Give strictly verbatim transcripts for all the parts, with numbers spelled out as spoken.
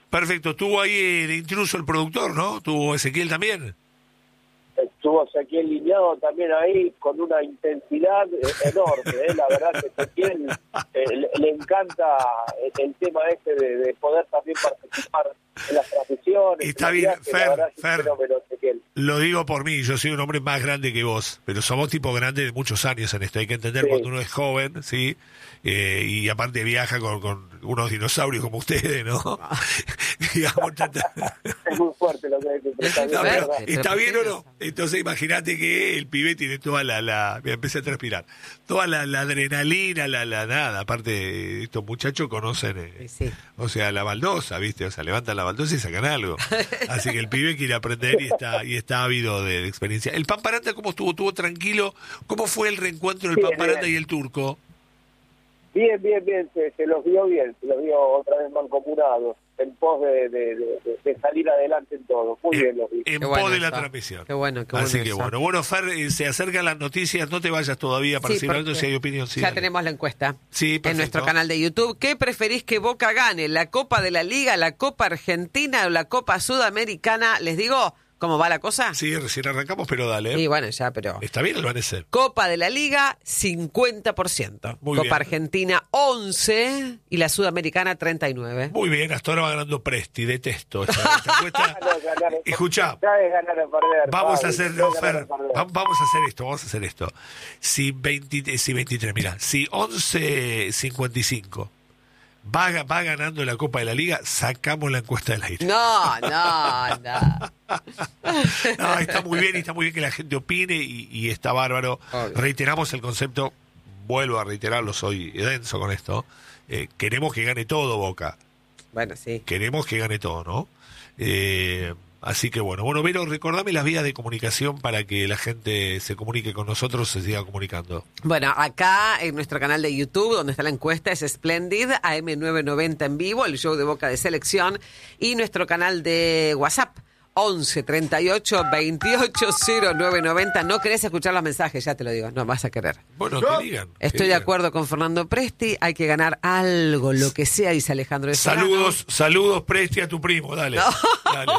Perfecto. Tuvo ahí de intruso el productor, ¿no? Tuvo Ezequiel también. Estuvo Ezequiel Liñado también ahí con una intensidad eh, enorme, ¿eh? La verdad que Ezequiel eh, le, le encanta el, el tema este de, de poder también participar en las transmisiones. Está bien, viajes, Fer, verdad, Fer, fenómeno, lo digo por mí, yo soy un hombre más grande que vos, pero somos tipo grandes de muchos años en esto, hay que entender sí. Cuando uno es joven, ¿sí? Eh, y aparte viaja con, con unos dinosaurios como ustedes, ¿no? Digamos, es muy fuerte lo que hay que prestar. No, pero, ¿está bien o no? Entonces imagínate que el pibe tiene toda la, la me empecé a transpirar, toda la, la adrenalina, la, la nada, aparte estos muchachos conocen, eh, sí. O sea, la baldosa, ¿viste? O sea, levantan la baldosa y sacan algo. Así que el pibe quiere aprender y está y está ávido de, de experiencia. ¿El Pamparanda cómo estuvo? ¿Estuvo tranquilo? ¿Cómo fue el reencuentro del bien, Pamparanda bien. y el Turco? Bien, bien, bien, se, se los vio bien, se los vio otra vez mancomunados, en pos de, de, de, de salir adelante en todo. Muy en, bien los vi. En pos bueno de la transmisión. Qué bueno, qué bueno. Así que eso. bueno. Bueno, Fer, eh, se acercan las noticias, no te vayas todavía para sí, seguir hablando si hay opinión. Sí, ya dale. tenemos la encuesta sí, en nuestro canal de YouTube. ¿Qué preferís que Boca gane? ¿La Copa de la Liga, la Copa Argentina o la Copa Sudamericana? Les digo... ¿Cómo va la cosa? Sí, recién arrancamos, pero dale. Sí, bueno, ya, pero... Está bien el Vanessa. Copa de la Liga, cincuenta por ciento. Muy Copa bien. Argentina, once por ciento. Y la Sudamericana, treinta y nueve por ciento. Muy bien, hasta ahora va ganando Presti. Detesto esta, esta encuesta. Escuchá. Vamos a hacer, no, Fer, vamos a hacer esto, vamos a hacer esto. Si, veinte, si veintitrés, mira, si once cincuenta y cinco... Va, va ganando la Copa de la Liga, sacamos la encuesta del aire. No, no, no. No, está muy bien y está muy bien que la gente opine y, y está bárbaro. Obvio. Reiteramos el concepto, vuelvo a reiterarlo, soy denso con esto. Eh, queremos que gane todo Boca. Bueno, sí. Queremos que gane todo, ¿no? Eh, así que bueno, bueno, Vero, recordame las vías de comunicación para que la gente se comunique con nosotros, se siga comunicando. Bueno, acá en nuestro canal de YouTube, donde está la encuesta, es Splendid, A M novecientos noventa en vivo, el show de Boca de Selección, y nuestro canal de WhatsApp, once treinta y ocho veintiocho cero nueve noventa. No querés escuchar los mensajes, ya te lo digo, no vas a querer. Bueno, que digan. Estoy que de digan. acuerdo con Fernando Presti, hay que ganar algo, lo que sea, dice Alejandro de Saludos, Serrano. saludos Presti a tu primo, dale. No. Dale.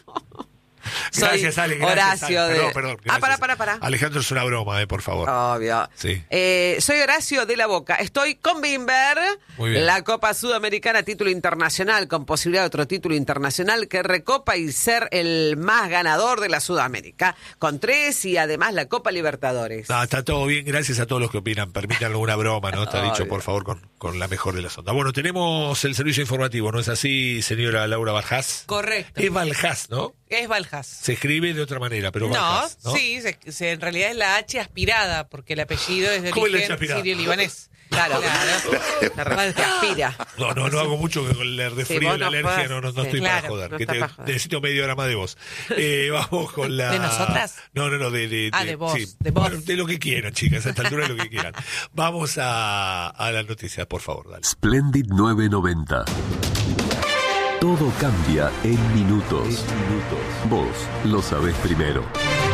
Gracias, Ale. Gracias, Horacio Ale. de... Perdón, perdón. Gracias. Ah, para, para, para. Alejandro, es una broma, eh, por favor. Obvio. Sí. Eh, soy Horacio de la Boca. Estoy con Bimber. Muy bien. La Copa Sudamericana, título internacional, con posibilidad de otro título internacional que recopa y ser el más ganador de la Sudamérica. Con tres y además la Copa Libertadores. No, está todo bien, gracias a todos los que opinan. Permítanle alguna broma, ¿no? Está Obvio. dicho, por favor, con, con la mejor de las ondas. Bueno, tenemos el servicio informativo, ¿no es así, señora Laura Baljás? Correcto. Es Baljás, ¿no? Es Baljás. Se escribe de otra manera, pero No, Baljás, ¿no? sí, se, se, en realidad es la H aspirada, porque el apellido es de ¿Cómo es la H origen aspirada? sirio-libanés. Claro, Claro. La te aspira. No, no, no hago mucho que con el resfrío Sí, y vos la no alergia, jodas. no, no, no Sí. estoy Claro, para joder. no que está te, para joder. necesito media hora más de vos. Eh, vamos con la... ¿De nosotras? No, no, no, de... de, Ah, de, de vos, sí. de vos. Bueno, de lo que quieran, chicas, a esta altura de lo que quieran. Vamos a, a las noticias, por favor, dale. Splendid novecientos noventa. Todo cambia en minutos. En minutos. Vos lo sabés primero.